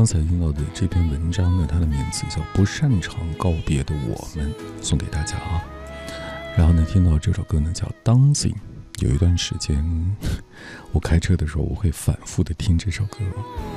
刚才听到的这篇文章呢，它的名字叫《不擅长告别的我们》，送给大家啊。然后呢，听到这首歌呢叫《Dancing》，有一段时间我开车的时候我会反复的听这首歌。